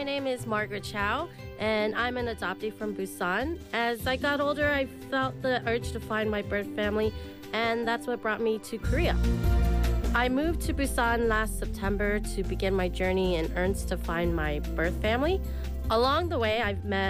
my name is Margaret Chow, and I'm an adoptee from Busan. As I got older, I felt the urge to find my birth family, and that's what brought me to Korea. I moved to Busan last September to begin my journey in earnest to find my birth family. Along the way, I've met